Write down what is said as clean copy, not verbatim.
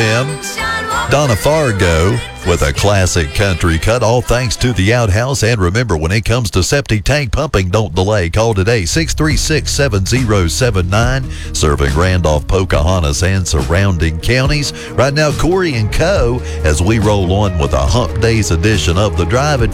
p.m. Donna Fargo with a classic country cut, all thanks to the Outhouse. And remember, when it comes to septic tank pumping, don't delay. Call today, 636-7079, serving Randolph, Pocahontas, and surrounding counties. Right now, Corey and Co., as we roll on with a Hump Days edition of The Drive at